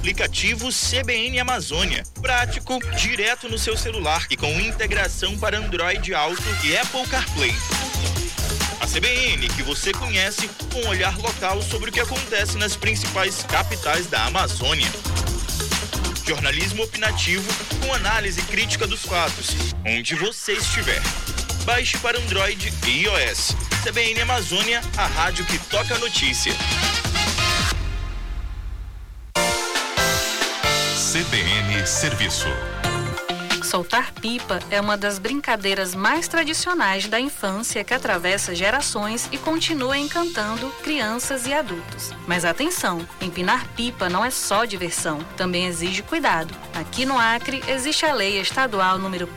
aplicativo CBN Amazônia. Prático, direto no seu celular e com integração para Android Auto e Apple CarPlay. A CBN, que você conhece, com um olhar local sobre o que acontece nas principais capitais da Amazônia. Jornalismo opinativo com análise crítica dos fatos, onde você estiver. Baixe para Android e iOS. CBN Amazônia, a rádio que toca a notícia. CBN Serviço. Soltar pipa é uma das brincadeiras mais tradicionais da infância que atravessa gerações e continua encantando crianças e adultos. Mas atenção, empinar pipa não é só diversão, também exige cuidado. Aqui no Acre existe a Lei Estadual número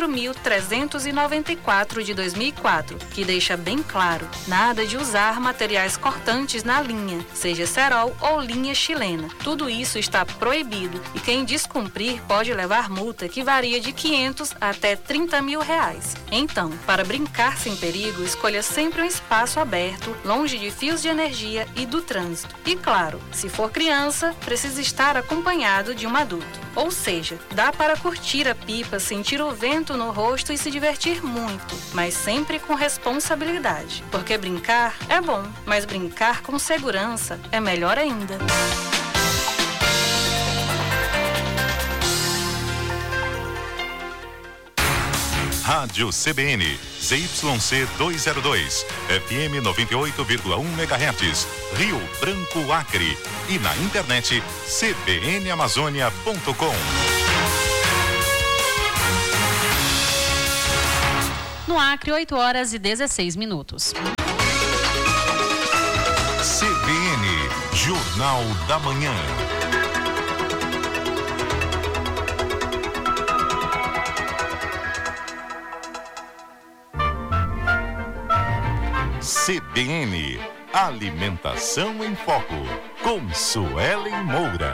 4.394 de 2004, que deixa bem claro, nada de usar materiais cortantes na linha, seja cerol ou linha chilena. Tudo isso está proibido e quem descumprir pode levar multa que varia de 500 até 30 mil reais. Então, para brincar sem perigo, escolha sempre um espaço aberto, longe de fios de energia e do trânsito. E claro, se for criança, precisa estar acompanhado de um adulto. Ou seja, dá para curtir a pipa, sentir o vento no rosto e se divertir muito, mas sempre com responsabilidade. Porque brincar é bom, mas brincar com segurança é melhor ainda. Rádio CBN, ZYC 202, FM 98,1 MHz, Rio Branco, Acre. E na internet, cbnamazônia.com. No Acre, 8h16. CBN, Jornal da Manhã. CBN, Alimentação em Foco, com Suelen Moura.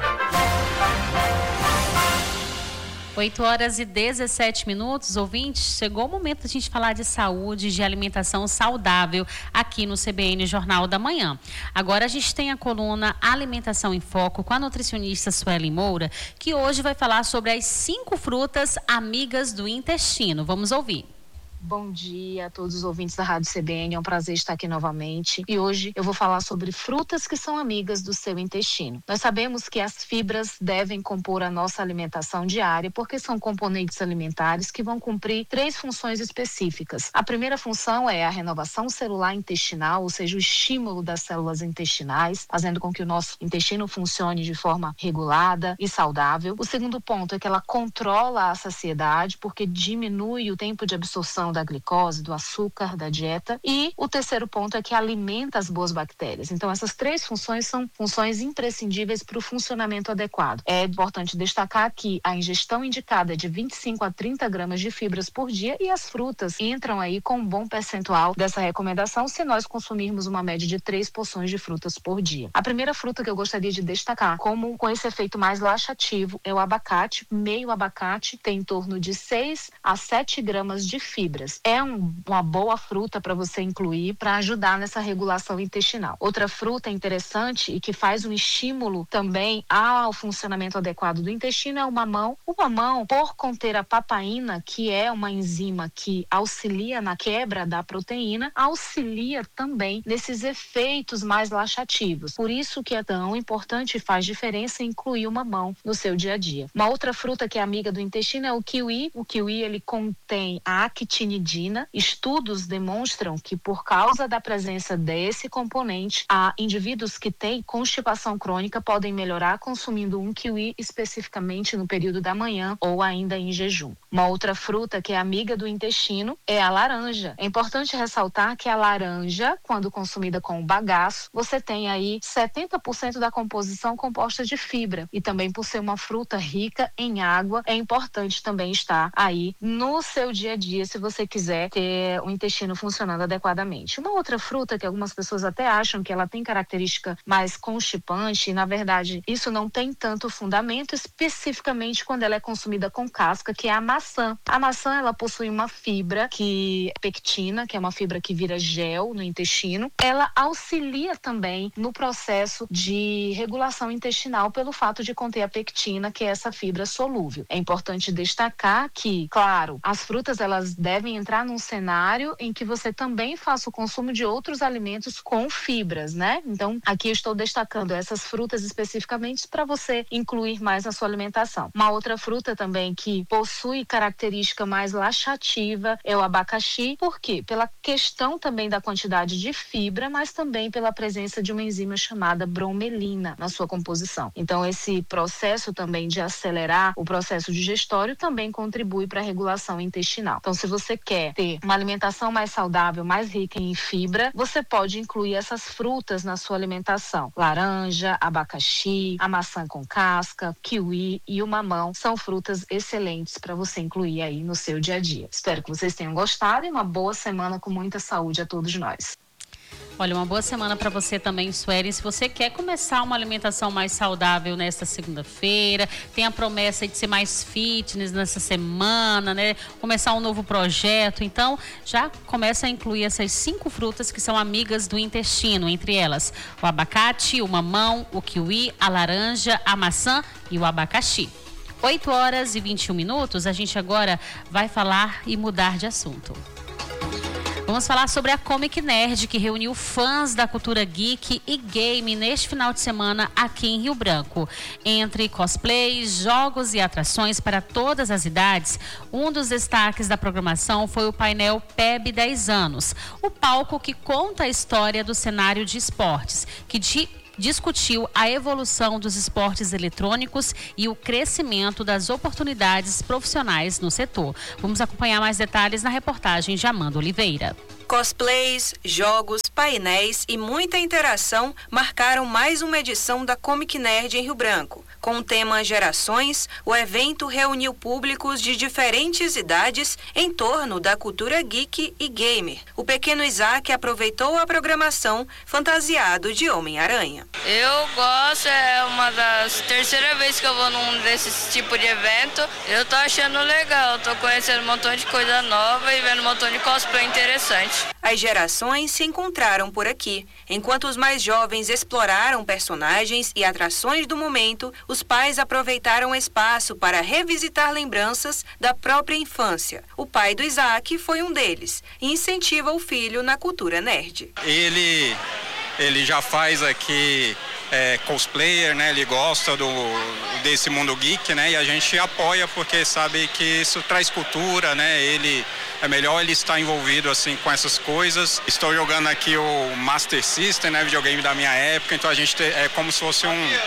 8h17, ouvintes, chegou o momento da gente falar de saúde, de alimentação saudável aqui no CBN Jornal da Manhã. Agora a gente tem a coluna Alimentação em Foco com a nutricionista Suelen Moura, que hoje vai falar sobre as 5 frutas amigas do intestino. Vamos ouvir. Bom dia a todos os ouvintes da Rádio CBN, é um prazer estar aqui novamente. E hoje eu vou falar sobre frutas que são amigas do seu intestino. Nós sabemos que as fibras devem compor a nossa alimentação diária porque são componentes alimentares que vão cumprir 3 funções específicas. A primeira função é a renovação celular intestinal, ou seja, o estímulo das células intestinais, fazendo com que o nosso intestino funcione de forma regulada e saudável. O segundo ponto é que ela controla a saciedade porque diminui o tempo de absorção da glicose, do açúcar, da dieta. E o terceiro ponto é que alimenta as boas bactérias. Então, essas 3 funções são funções imprescindíveis para o funcionamento adequado. É importante destacar que a ingestão indicada é de 25 a 30 gramas de fibras por dia e as frutas entram aí com um bom percentual dessa recomendação se nós consumirmos uma média de 3 porções de frutas por dia. A primeira fruta que eu gostaria de destacar, como com esse efeito mais laxativo, é o abacate. Meio abacate tem em torno de 6 a 7 gramas de fibra. É uma boa fruta para você incluir para ajudar nessa regulação intestinal. Outra fruta interessante e que faz um estímulo também ao funcionamento adequado do intestino é o mamão. O mamão, por conter a papaína, que é uma enzima que auxilia na quebra da proteína, auxilia também nesses efeitos mais laxativos. Por isso que é tão importante e faz diferença incluir o mamão no seu dia a dia. Uma outra fruta que é amiga do intestino é o kiwi. O kiwi, ele contém a actinidina. Estudos demonstram que por causa da presença desse componente, indivíduos que têm constipação crônica podem melhorar consumindo um kiwi especificamente no período da manhã ou ainda em jejum. Uma outra fruta que é amiga do intestino é a laranja. É importante ressaltar que a laranja, quando consumida com o bagaço, você tem aí 70% da composição composta de fibra. E também por ser uma fruta rica em água, é importante também estar aí no seu dia a dia, se você quiser ter o intestino funcionando adequadamente. Uma outra fruta que algumas pessoas até acham que ela tem característica mais constipante, e na verdade isso não tem tanto fundamento, especificamente quando ela é consumida com casca, que é a maçã. maçã. A maçã, ela possui uma fibra que é pectina, que é uma fibra que vira gel no intestino. Ela auxilia também no processo de regulação intestinal pelo fato de conter a pectina, que é essa fibra solúvel. É importante destacar que, claro, as frutas elas devem entrar num cenário em que você também faça o consumo de outros alimentos com fibras, né? Então, aqui eu estou destacando essas frutas especificamente para você incluir mais na sua alimentação. Uma outra fruta também que possui característica mais laxativa é o abacaxi. Por quê? Pela questão também da quantidade de fibra, mas também pela presença de uma enzima chamada bromelina na sua composição. Então, esse processo também de acelerar o processo digestório também contribui para a regulação intestinal. Então, se você quer ter uma alimentação mais saudável, mais rica em fibra, você pode incluir essas frutas na sua alimentação. Laranja, abacaxi, a maçã com casca, kiwi e o mamão são frutas excelentes para você incluir aí no seu dia a dia. Espero que vocês tenham gostado e uma boa semana com muita saúde a todos nós. Olha, uma boa semana para você também, Sueli. Se você quer começar uma alimentação mais saudável nesta segunda-feira, tem a promessa de ser mais fitness nessa semana, né? Começar um novo projeto. Então, já começa a incluir essas 5 frutas que são amigas do intestino. Entre elas, o abacate, o mamão, o kiwi, a laranja, a maçã e o abacaxi. 8h21. A gente agora vai falar e mudar de assunto. Vamos falar sobre a Comic Nerd, que reuniu fãs da cultura geek e game neste final de semana aqui em Rio Branco. Entre cosplays, jogos e atrações para todas as idades, um dos destaques da programação foi o painel PEB 10 anos, o palco que conta a história do cenário de esportes, que discutiu a evolução dos esportes eletrônicos e o crescimento das oportunidades profissionais no setor. Vamos acompanhar mais detalhes na reportagem de Amanda Oliveira. Cosplays, jogos, painéis e muita interação marcaram mais uma edição da Comic Nerd em Rio Branco. Com o tema Gerações, o evento reuniu públicos de diferentes idades em torno da cultura geek e gamer. O pequeno Isaac aproveitou a programação fantasiado de Homem-Aranha. Eu gosto, é uma das terceiras vezes que eu vou num desses tipos de evento. Eu tô achando legal, tô conhecendo um montão de coisa nova e vendo um montão de cosplay interessante. As gerações se encontraram por aqui. Enquanto os mais jovens exploraram personagens e atrações do momento, os pais aproveitaram o espaço para revisitar lembranças da própria infância. O pai do Isaac foi um deles e incentiva o filho na cultura nerd. Ele já faz aqui cosplayer, né? Ele gosta desse mundo geek, né? E a gente apoia porque sabe que isso traz cultura, né? É melhor ele estar envolvido assim com essas coisas. Estou jogando aqui o Master System, né? Videogame da minha época, então a gente é como se fosse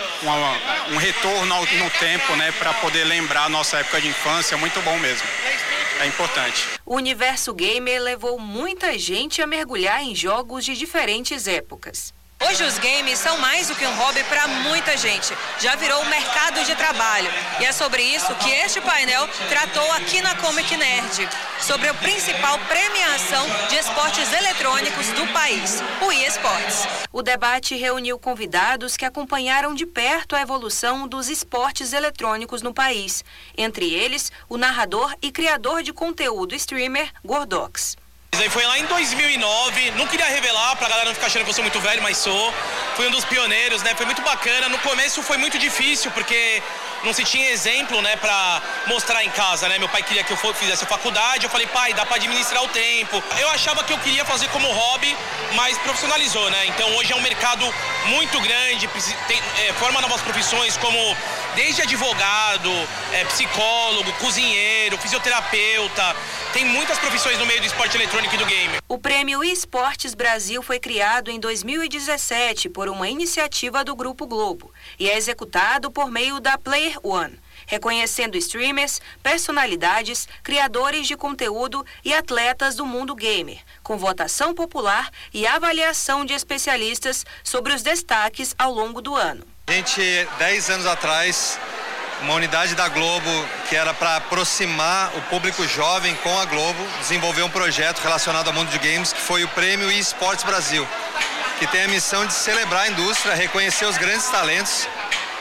um retorno no tempo, né? Para poder lembrar a nossa época de infância, muito bom mesmo. É importante. O universo gamer levou muita gente a mergulhar em jogos de diferentes épocas. Hoje os games são mais do que um hobby para muita gente. Já virou um mercado de trabalho. E é sobre isso que este painel tratou aqui na Comic Nerd. Sobre a principal premiação de esportes eletrônicos do país, o eSports. O debate reuniu convidados que acompanharam de perto a evolução dos esportes eletrônicos no país. Entre eles, o narrador e criador de conteúdo streamer Gordox. Foi lá em 2009, não queria revelar pra galera não ficar achando que eu sou muito velho, mas sou. Fui um dos pioneiros, né? Foi muito bacana. No começo foi muito difícil, porque não se tinha exemplo, né, pra mostrar em casa, né? Meu pai queria que eu fizesse a faculdade, eu falei, pai, dá pra administrar o tempo. Eu achava que eu queria fazer como hobby, mas profissionalizou, né? Então hoje é um mercado muito grande, forma novas profissões como desde advogado, psicólogo, cozinheiro, fisioterapeuta. Tem muitas profissões no meio do esporte eletrônico e do game. O prêmio eSports Brasil foi criado em 2017 por uma iniciativa do Grupo Globo e é executado por meio da Player One, reconhecendo streamers, personalidades, criadores de conteúdo e atletas do mundo gamer, com votação popular e avaliação de especialistas sobre os destaques ao longo do ano. A gente, 10 anos atrás, uma unidade da Globo que era para aproximar o público jovem com a Globo, desenvolveu um projeto relacionado ao mundo de games que foi o Prêmio eSports Brasil, que tem a missão de celebrar a indústria, reconhecer os grandes talentos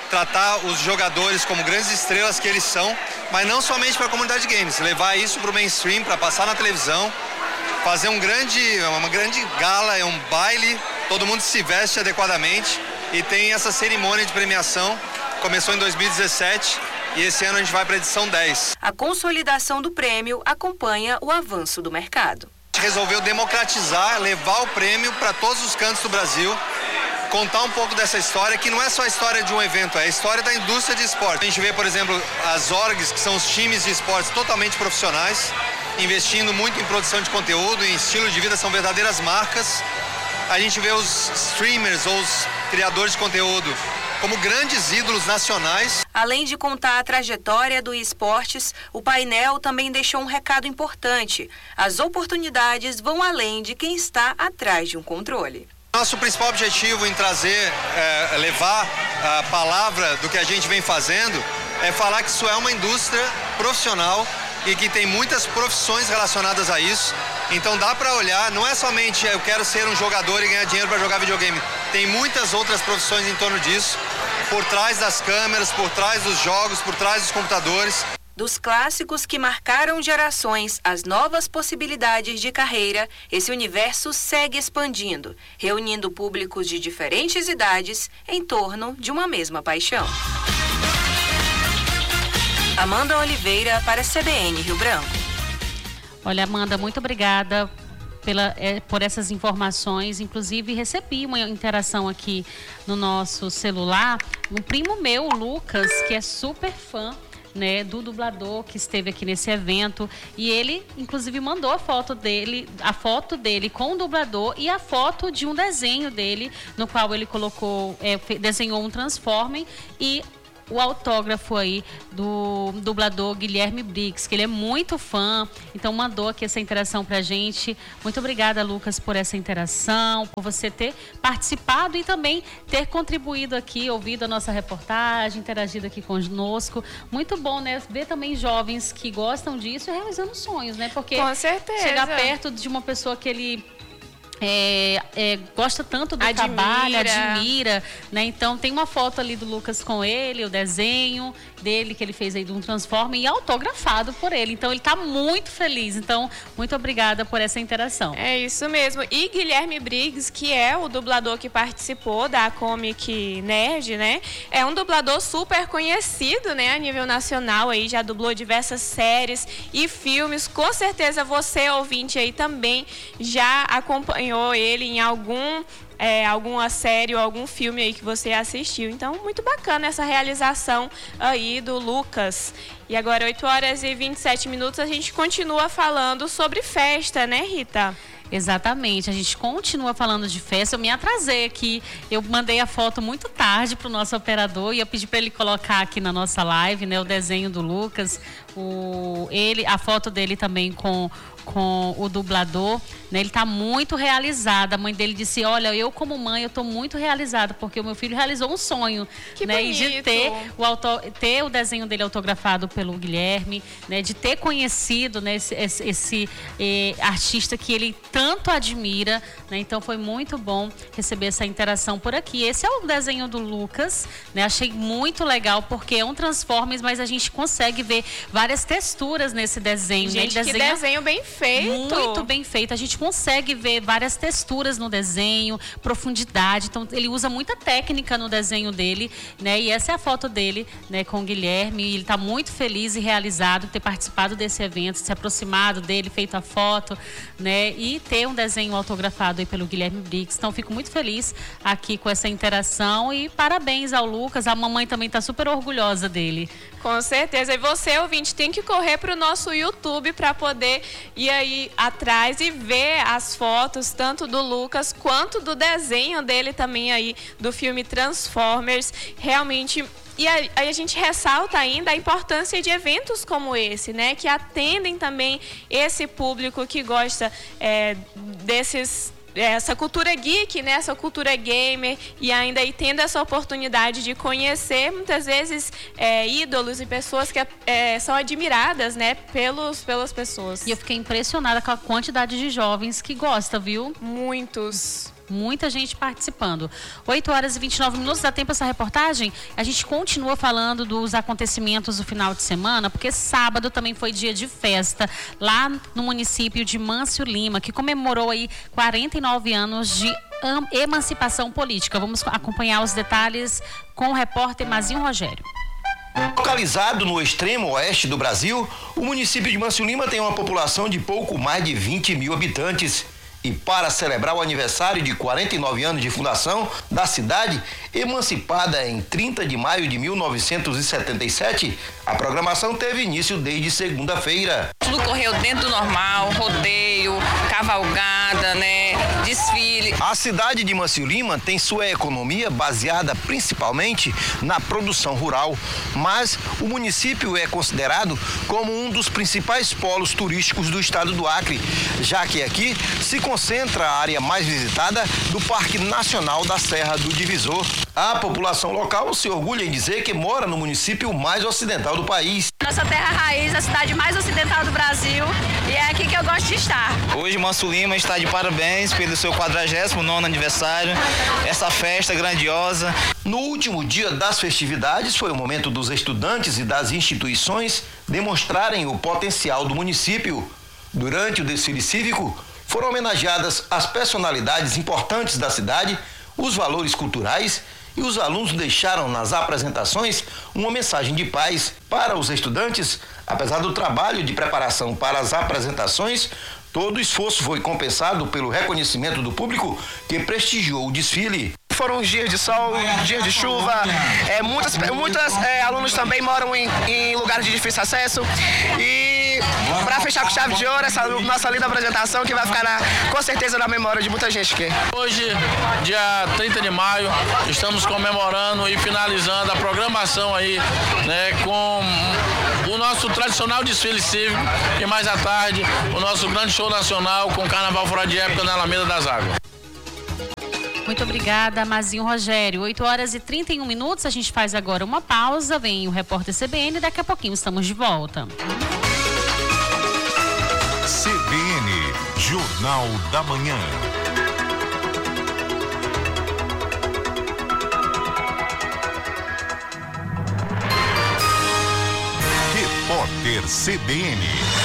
tratar os jogadores como grandes estrelas que eles são, mas não somente para a comunidade de games, levar isso para o mainstream, para passar na televisão, fazer uma grande gala, um baile, todo mundo se veste adequadamente e tem essa cerimônia de premiação, começou em 2017 e esse ano a gente vai para a edição 10. A consolidação do prêmio acompanha o avanço do mercado. A gente resolveu democratizar, levar o prêmio para todos os cantos do Brasil, contar um pouco dessa história, que não é só a história de um evento, é a história da indústria de esporte. A gente vê, por exemplo, as orgs, que são os times de esportes totalmente profissionais, investindo muito em produção de conteúdo, em estilo de vida, são verdadeiras marcas. A gente vê os streamers ou os criadores de conteúdo como grandes ídolos nacionais. Além de contar a trajetória do esportes, o painel também deixou um recado importante. As oportunidades vão além de quem está atrás de um controle. Nosso principal objetivo em trazer, levar a palavra do que a gente vem fazendo, é falar que isso é uma indústria profissional e que tem muitas profissões relacionadas a isso. Então dá para olhar, não é somente eu quero ser um jogador e ganhar dinheiro para jogar videogame. Tem muitas outras profissões em torno disso, por trás das câmeras, por trás dos jogos, por trás dos computadores. Dos clássicos que marcaram gerações às novas possibilidades de carreira, esse universo segue expandindo, reunindo públicos de diferentes idades em torno de uma mesma paixão. Amanda Oliveira para a CBN Rio Branco. Olha, Amanda, muito obrigada por essas informações. Inclusive, recebi uma interação aqui no nosso celular. Um primo meu, o Lucas, que é super fã, né, do dublador que esteve aqui nesse evento, e ele inclusive mandou a foto dele com o dublador e a foto de um desenho dele, no qual ele desenhou um Transformer e o autógrafo aí do dublador Guilherme Briggs, que ele é muito fã, então mandou aqui essa interação pra gente. Muito obrigada, Lucas, por essa interação, por você ter participado e também ter contribuído aqui, ouvido a nossa reportagem, interagido aqui conosco. Muito bom, né? Ver também jovens que gostam disso e realizando sonhos, né? Porque com certeza, chegar perto de uma pessoa que ele gosta tanto do trabalho, admira, né? Então tem uma foto ali do Lucas com ele, o desenho dele que ele fez aí de um Transformer e autografado por ele. Então ele tá muito feliz. Então, muito obrigada por essa interação. É isso mesmo. E Guilherme Briggs, que é o dublador que participou da Comic Nerd, né? É um dublador super conhecido, né? A nível nacional aí, já dublou diversas séries e filmes. Com certeza você, ouvinte aí, também já acompanhou ele em alguma série ou algum filme aí que você assistiu. Então, muito bacana essa realização aí do Lucas. E agora, 8h27, a gente continua falando sobre festa, né, Rita? Exatamente, a gente continua falando de festa. Eu me atrasei aqui, eu mandei a foto muito tarde para o nosso operador e eu pedi para ele colocar aqui na nossa live, né, o desenho do Lucas, a foto dele também com o dublador, né? Ele está muito realizado. A mãe dele disse: olha, eu como mãe, eu estou muito realizada, porque o meu filho realizou um sonho, que né? bonito. E de ter o desenho dele autografado pelo Guilherme, né? De ter conhecido, né, esse artista que ele tanto admira, né? Então foi muito bom receber essa interação por aqui. Esse é o desenho do Lucas, né? Achei muito legal, porque é um Transformers, mas a gente consegue ver várias texturas nesse desenho. Gente, né? que desenho bem feito. Muito bem feito. A gente consegue ver várias texturas no desenho, profundidade. Então, ele usa muita técnica no desenho dele, né? E essa é a foto dele, né, com o Guilherme. E ele está muito feliz e realizado de ter participado desse evento, se aproximado dele, feito a foto, né? E ter um desenho autografado aí pelo Guilherme Briggs. Então, fico muito feliz aqui com essa interação e parabéns ao Lucas. A mamãe também está super orgulhosa dele. Com certeza. E você, ouvinte, tem que correr para o nosso YouTube para poder ir aí atrás e ver as fotos, tanto do Lucas quanto do desenho dele também aí, do filme Transformers. Realmente. E aí a gente ressalta ainda a importância de eventos como esse, né? Que atendem também esse público que gosta essa cultura geek, né? Essa cultura gamer, e ainda aí tendo essa oportunidade de conhecer muitas vezes ídolos e pessoas que são admiradas, né? Pelas pessoas. E eu fiquei impressionada com a quantidade de jovens que gostam, viu? Muitos. Muita gente participando. 8h29, dá tempo essa reportagem? A gente continua falando dos acontecimentos do final de semana, porque sábado também foi dia de festa lá no município de Mâncio Lima, que comemorou aí 49 anos de emancipação política. Vamos acompanhar os detalhes com o repórter Mazinho Rogério. Localizado no extremo oeste do Brasil, o município de Mâncio Lima tem uma população de pouco mais de 20 mil habitantes. E para celebrar o aniversário de 49 anos de fundação da cidade, emancipada em 30 de maio de 1977, a programação teve início desde segunda-feira. Tudo correu dentro do normal, rodeio, cavalgada, desfile. A cidade de Mâncio Lima tem sua economia baseada principalmente na produção rural, mas o município é considerado como um dos principais polos turísticos do estado do Acre, já que aqui se concentra a área mais visitada do Parque Nacional da Serra do Divisor. A população local se orgulha em dizer que mora no município mais ocidental do país. Nossa terra raiz, a cidade mais ocidental do Brasil, e é aqui que eu gosto de estar. Hoje Mâncio Lima está de parabéns pelo seu 49º aniversário, essa festa grandiosa. No último dia das festividades foi o momento dos estudantes e das instituições demonstrarem o potencial do município. Durante o desfile cívico, foram homenageadas as personalidades importantes da cidade, os valores culturais, e os alunos deixaram nas apresentações uma mensagem de paz. Para os estudantes, apesar do trabalho de preparação para as apresentações, todo o esforço foi compensado pelo reconhecimento do público que prestigiou o desfile. Foram dias de sol, dias de chuva, muitas alunos também moram em lugares de difícil acesso, e para fechar com chave de ouro, essa nossa linda apresentação que vai ficar com certeza na memória de muita gente aqui. Hoje, dia 30 de maio, estamos comemorando e finalizando a programação aí, com o nosso tradicional desfile cívico e mais à tarde o nosso grande show nacional com Carnaval Fora de Época na Alameda das Águas. Muito obrigada, Mazinho Rogério. 8h31, a gente faz agora uma pausa, vem o repórter CBN e daqui a pouquinho estamos de volta. CBN, Jornal da Manhã. Repórter CBN.